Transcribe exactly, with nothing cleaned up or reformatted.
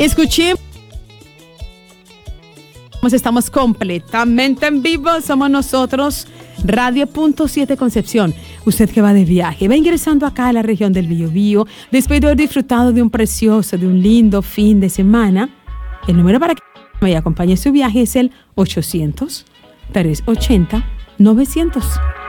Escuché. Estamos completamente en vivo, somos nosotros, Radio Punto siete Concepción. Usted que va de viaje, va ingresando acá a la región del Biobío, después de haber disfrutado de un precioso, de un lindo fin de semana. El número para que me acompañe su viaje es el ochocientos, trescientos ochenta, novecientos.